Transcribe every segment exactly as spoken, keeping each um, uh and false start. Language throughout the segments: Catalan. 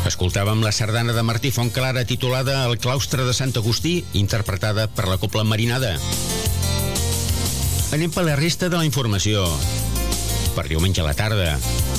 Escoltàvem la sardana de Martí Fontclara titulada El claustre de Sant Agustí, interpretada per la Cobla Marinada. Anem per la resta de la informació. Per diumenge a la tarda,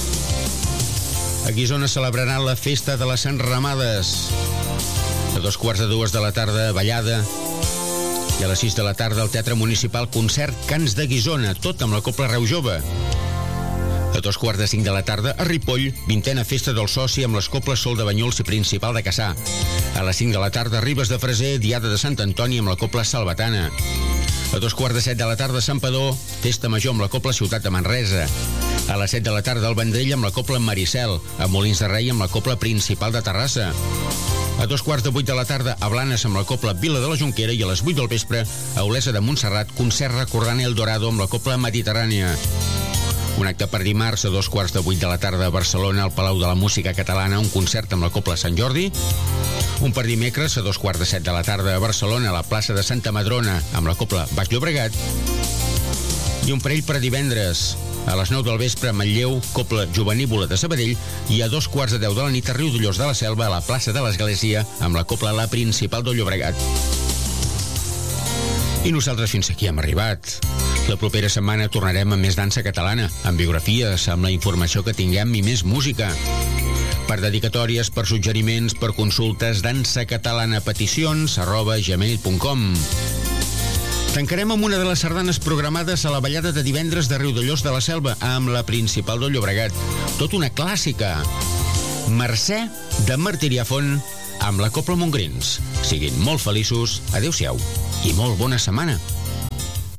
a Guissona celebraran la festa de les enramades. A dos quarts de dues de la tarda, ballada. I a les sis de la tarda, al Teatre Municipal, concert Cants de Guissona, tot amb la Cobla Reu Jove. A dos quarts de cinc de la tarda, a Ripoll, vintena festa del soci amb les coples Sol de Banyuls i Principal de Cassà. A les cinc de la tarda, a Ribes de Freser, Diada de Sant Antoni amb la copla Salvatana. A dos quarts de set de la tarda, a Santpedor, festa major amb la copla Ciutat de Manresa. A les set de la tarda, al Vendrell amb la copla Maricel. A Molins de Rei amb la copla Principal de Terrassa. A dos quarts de vuit de la tarda, a Blanes amb la copla Vila de la Jonquera. I a les vuit del vespre, a Olesa de Montserrat, concert recordant El Dorado amb la copla Mediterrània. Un acte per dimarts a dos quarts de vuit de la tarda a Barcelona, al Palau de la Música Catalana, un concert amb la copla Sant Jordi. Un per dimecres a dos quarts de set de la tarda a Barcelona, a la plaça de Santa Madrona, amb la copla Baix Llobregat. I un parell per divendres a les nou del vespre a Manlleu, copla Jovenívola de Sabadell. I a dos quarts de deu de la nit a Riudollós de la Selva, a la plaça de l'Església, amb la copla La Principal del Llobregat. I nosaltres fins aquí hem arribat. La propera setmana tornarem amb més dansa catalana, amb biografies, amb la informació que tinguem i més música. Per dedicatòries, per suggeriments, per consultes, dansacatalana peticions arroba gmail punt com. Tancarem amb una de les sardanes programades a la ballada de divendres de Riudollós de la Selva, amb la Principal del Llobregat. Tot una clàssica. Mercè de Martirià Font amb la copla Montgrins. Siguin molt feliços, adeu-siau i molt bona setmana.